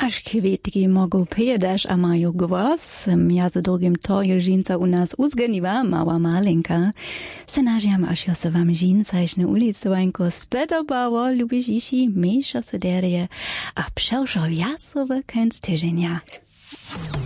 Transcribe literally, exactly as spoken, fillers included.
Aż kwietki mogą pojadać, a mają głos. Między drugim to je żinca u nas uzganiwa, mała malinka. Se nažiam, aż ja se wam żinca iż na ulicy wańko spodobało, lubisz iši, mniejsza se derje, a przeszło jasowe kęc tyżenia.